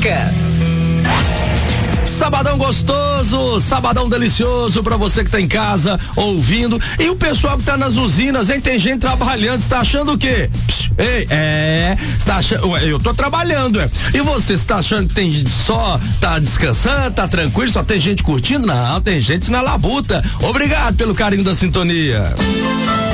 Música. Sabadão gostoso, sabadão delicioso pra você que tá em casa ouvindo. E o pessoal que tá nas usinas, hein? Tem gente trabalhando, você tá achando o quê? Ei, você tá achando, eu tô trabalhando, E você tá achando que tem só, tá descansando, tá tranquilo, só tem gente curtindo? Não, tem gente na labuta. Obrigado pelo carinho da sintonia.